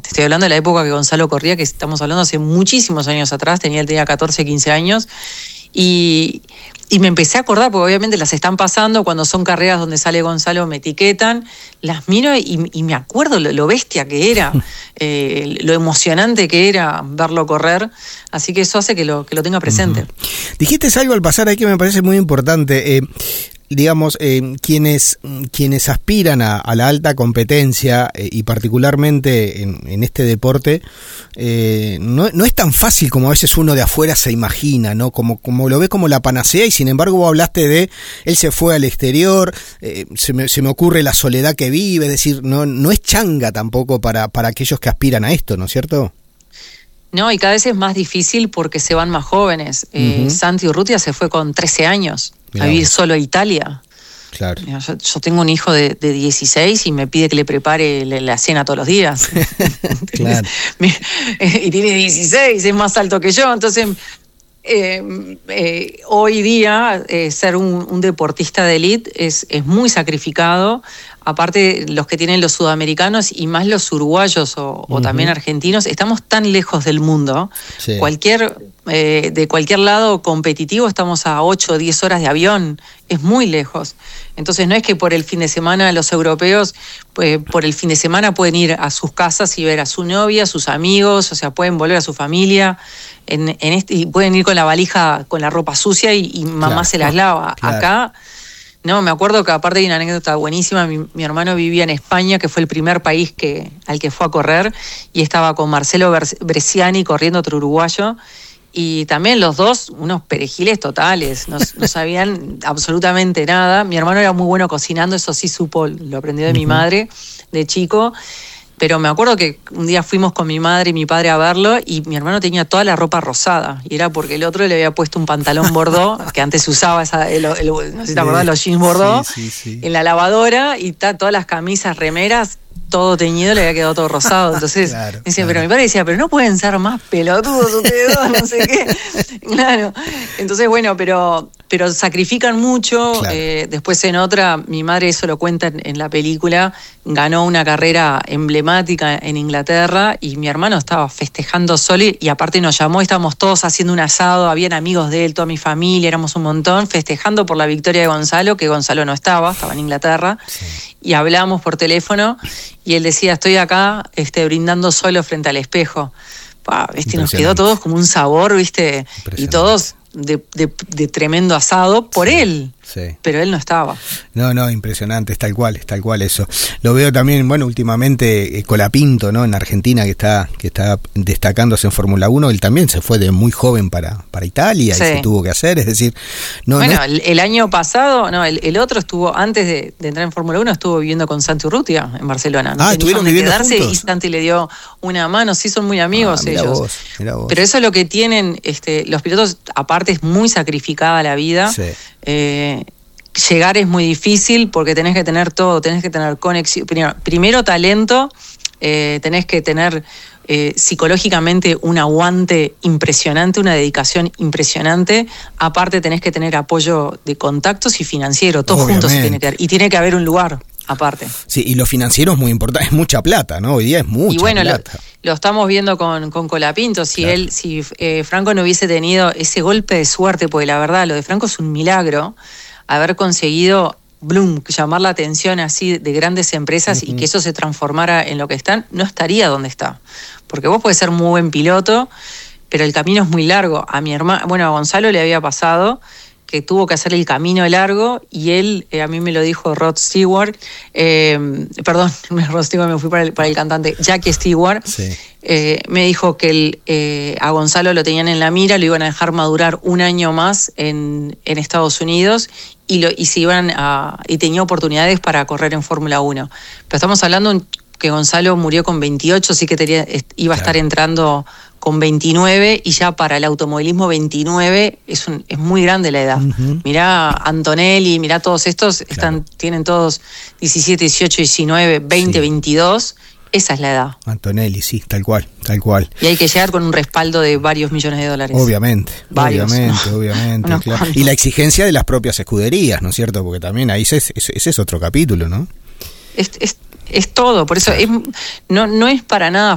Te estoy hablando de la época que Gonzalo corría, que estamos hablando hace muchísimos años atrás, él tenía 14, 15 años, y me empecé a acordar, porque obviamente las están pasando, cuando son carreras donde sale Gonzalo me etiquetan, las miro y me acuerdo lo bestia que era, lo emocionante que era verlo correr, así que eso hace que lo tenga presente. Dijiste algo al pasar ahí que me parece muy importante, digamos, quienes aspiran a la alta competencia y particularmente en este deporte, no es tan fácil como a veces uno de afuera se imagina, ¿no? Como lo ve como la panacea, y sin embargo vos hablaste de él se fue al exterior, se me ocurre la soledad que vive, es decir, no es changa tampoco para aquellos que aspiran a esto, ¿no es cierto? No, y cada vez es más difícil porque se van más jóvenes. Santi Urrutia se fue con 13 años a vivir solo a Italia. Claro. Yo tengo un hijo de 16 y me pide que le prepare la cena todos los días. Claro. Y tiene 16, es más alto que yo. Entonces, hoy día ser un deportista de élite es muy sacrificado. Aparte, los que tienen los sudamericanos y más los uruguayos o también argentinos, estamos tan lejos del mundo. Sí. De cualquier lado competitivo estamos a 8 o 10 horas de avión, es muy lejos. Entonces no es que por el fin de semana los europeos, por el fin de semana pueden ir a sus casas y ver a su novia, a sus amigos, o sea, pueden volver a su familia, y pueden ir con la valija, con la ropa sucia y mamá se las lava. Claro. Acá... No, me acuerdo que aparte hay una anécdota buenísima, mi hermano vivía en España, que fue el primer país al que fue a correr, y estaba con Marcelo Bresciani corriendo, otro uruguayo, y también los dos, unos perejiles totales, no sabían absolutamente nada. Mi hermano era muy bueno cocinando, eso sí lo aprendió de mi madre de chico. Pero me acuerdo que un día fuimos con mi madre y mi padre a verlo y mi hermano tenía toda la ropa rosada. Y era porque el otro le había puesto un pantalón bordó, que antes se usaba, no sé si te acordás, los jeans bordó, sí. En la lavadora, y todas las camisas, remeras, todo teñido, le había quedado todo rosado. Entonces, pero mi padre decía, pero no pueden ser más pelotudos ustedes dos, no sé qué. Claro. Entonces, bueno, pero sacrifican mucho. Claro. Después en otra, mi madre eso lo cuenta en la película, ganó una carrera emblemática en Inglaterra y mi hermano estaba festejando solo y aparte nos llamó y estábamos todos haciendo un asado, habían amigos de él, toda mi familia, éramos un montón, festejando por la victoria de Gonzalo, que Gonzalo no estaba en Inglaterra, y hablamos por teléfono y él decía, estoy acá brindando solo frente al espejo. Nos quedó todos como un sabor, ¿viste? Y todos de tremendo asado por él. Sí. Pero él no estaba. No, impresionante, es tal cual eso. Lo veo también, bueno, últimamente Colapinto, ¿no? En Argentina, que está destacándose en Fórmula 1, él también se fue de muy joven para Italia, y se tuvo que hacer, es decir... el año pasado, el otro estuvo, antes de entrar en Fórmula 1, estuvo viviendo con Santi Urrutia en Barcelona. Estuvieron viviendo juntos. Y Santi le dio una mano, sí, son muy amigos ellos. Mirá vos. Pero eso es lo que tienen los pilotos, aparte es muy sacrificada la vida. Sí. Llegar es muy difícil porque tenés que tener todo, tenés que tener conexión, primero talento, tenés que tener psicológicamente un aguante impresionante, una dedicación impresionante, aparte tenés que tener apoyo de contactos y financiero, todo juntos se tiene que dar, y tiene que haber un lugar aparte. Sí, y lo financiero es muy importante, es mucha plata, ¿no? Hoy día es mucha plata. Y bueno, lo estamos viendo con Colapinto, si Franco no hubiese tenido ese golpe de suerte, porque la verdad, lo de Franco es un milagro, haber conseguido llamar la atención así de grandes empresas y que eso se transformara en lo que están, no estaría donde está. Porque vos podés ser muy buen piloto, pero el camino es muy largo. A mi hermano, a Gonzalo le había pasado que tuvo que hacer el camino largo y él, a mí me lo dijo Rod Stewart, Rod Stewart, me fui para el cantante, Jackie Stewart, me dijo que a Gonzalo lo tenían en la mira, lo iban a dejar madurar un año más en Estados Unidos y tenía oportunidades para correr en Fórmula 1. Pero estamos hablando que Gonzalo murió con 28, así que iba a estar entrando con 29, y ya para el automovilismo 29 es muy grande la edad. Mirá Antonelli, mirá todos estos, tienen todos 17, 18, 19, 20, 22, esa es la edad. Antonelli, sí, tal cual. Y hay que llegar con un respaldo de varios millones de dólares. Obviamente, claro. Y la exigencia de las propias escuderías, ¿no es cierto? Porque también ahí ese es otro capítulo, ¿no? Es todo, por eso no es para nada